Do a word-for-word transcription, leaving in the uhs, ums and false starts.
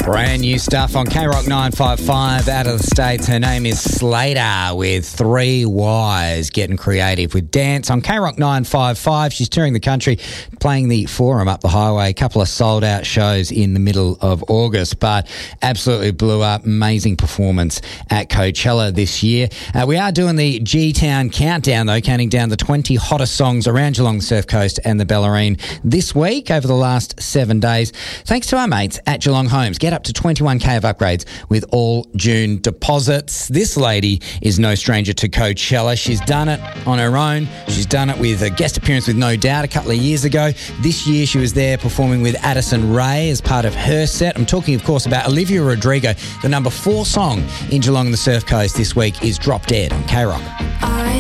Brand new stuff on K Rock nine five five out of the States. Her name is Slater with Three Y's, getting creative with dance on K Rock nine five five. She's touring the country, playing the Forum up the highway, a couple of sold out shows in the middle of August, but absolutely blew up. Amazing performance at Coachella this year. Uh, we are doing the G-Town Countdown though, counting down the twenty hottest songs around Geelong Surf Coast and the Bellarine this week over the last seven days. Thanks to our mates at Geelong Homes. Get up to twenty-one K of upgrades with all June deposits. This lady is no stranger to Coachella. She's done it on her own. She's done it with a guest appearance with No Doubt a couple of years ago. This year she was there performing with Addison Rae as part of her set. I'm talking, of course, about Olivia Rodrigo. The number four song in Geelong and the Surf Coast this week is Drop Dead on K Rock.